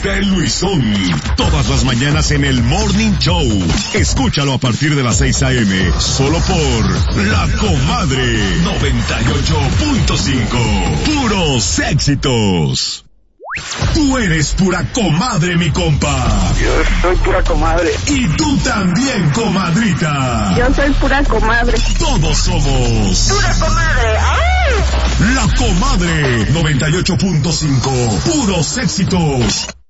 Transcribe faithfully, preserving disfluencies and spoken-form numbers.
de Luisón. Todas las mañanas en el Morning Show. Escúchalo a partir de las seis a.m. Solo por La Comadre noventa y ocho punto cinco. Puros éxitos. Tú eres pura comadre, mi compa. Yo soy pura comadre. Y tú también, comadrita. Yo soy pura comadre. Todos somos pura comadre. ¡Ay! La Comadre noventa y ocho punto cinco. Puros éxitos.